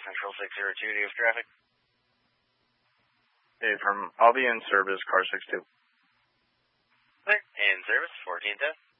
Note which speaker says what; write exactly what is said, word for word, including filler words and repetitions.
Speaker 1: Central six zero two, do you have traffic?
Speaker 2: Hey, from, I'll be in service, car six two.
Speaker 1: Clear. In service, fourteen ten.